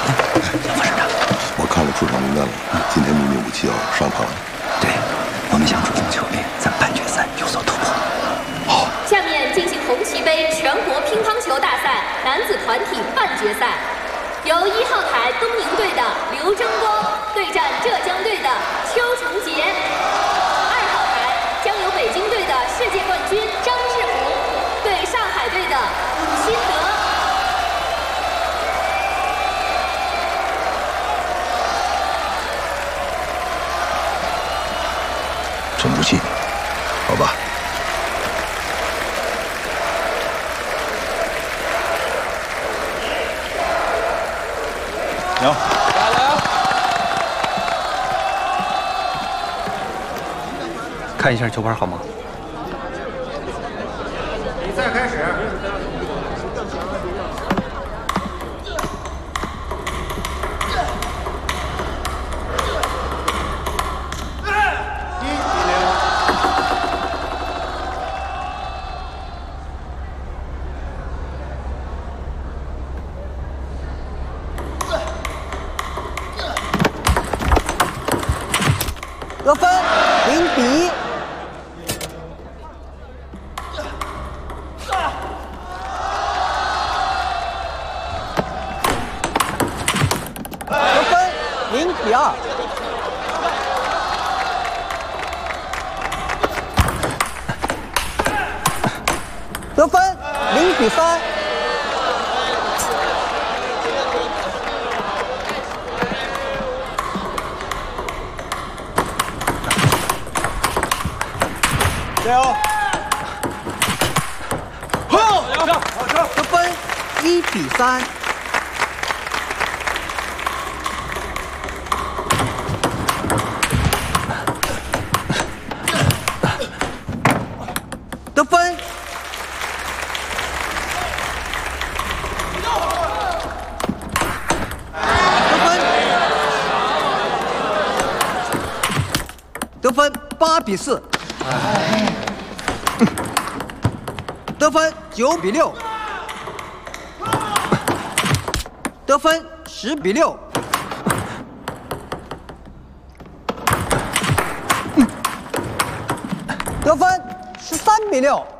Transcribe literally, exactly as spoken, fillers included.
副省长， 我看了出场名单了，今天秘密武器要上场。 对，我们想主动球队在半决赛有所突破。 好。 下面进行红旗杯全国乒乓球大赛男子团体半决赛，由一号台东宁队的刘争光对战浙江队的邱成杰，二号台将由北京队的世界冠军张志宏对上海队的武新德。 沉住气，好吧。 行，加油！ 看一下球拍好吗？ 比赛开始。 得分零比一。得分零比二。得分零比三。加油！好，得分一比三。得分。得分。得分八比四。得分九比六，得分十比六，得分十三比六。